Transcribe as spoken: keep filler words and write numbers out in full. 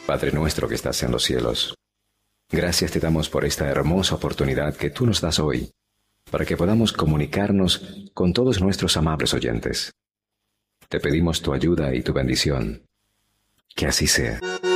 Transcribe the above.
Padre nuestro que estás en los cielos, gracias te damos por esta hermosa oportunidad que tú nos das hoy, para que podamos comunicarnos con todos nuestros amables oyentes. Te pedimos tu ayuda y tu bendición. Que así sea.